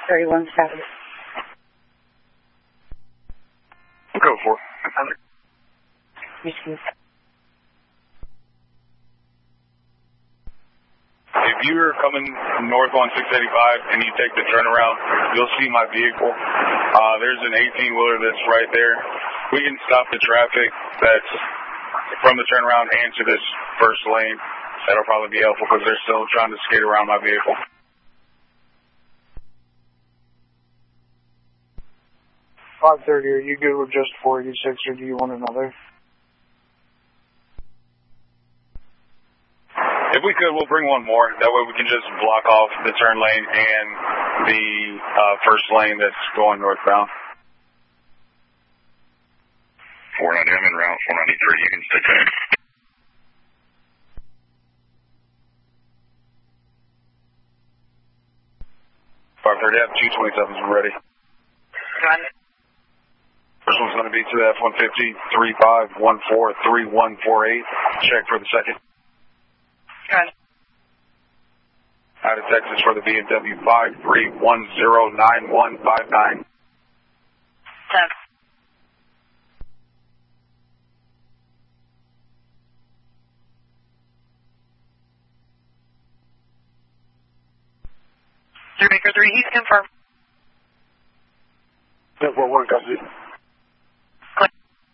31 status. Go for it. Receive. If you're coming north on 685 and you take the turnaround, you'll see my vehicle. There's an 18-wheeler that's right there. We can stop the traffic that's from the turnaround and to this first lane. That'll probably be helpful because they're still trying to skate around my vehicle. 530, are you good with just 486 or do you want another? If we could, we'll bring one more. That way we can just block off the turn lane and the first lane that's going northbound. 490, I'm in route 493. You can stay tuned. 530, I have 227s ready. Got it. First one's going to be to the F-150, 35143148. Check for the second. Got it. Out of Texas for the BMW 53109159. 10. Three, he's confirmed. That's what work I did.